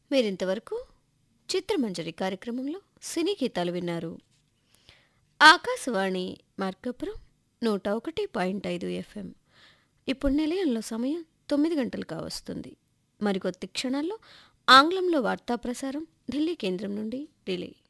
మీరింతవరకు చిత్రమంజరి కార్యక్రమంలో సినీ గీతాలు విన్నారు. ఆకాశవాణి మార్కాపురం 101.5 FM. ఇప్పుడు నిలయంలో సమయం 9 గంటలు కావస్తుంది. మరికొద్ది క్షణాల్లో ఆంగ్లంలో వార్తా ప్రసారం ఢిల్లీ కేంద్రం నుండి రిలే.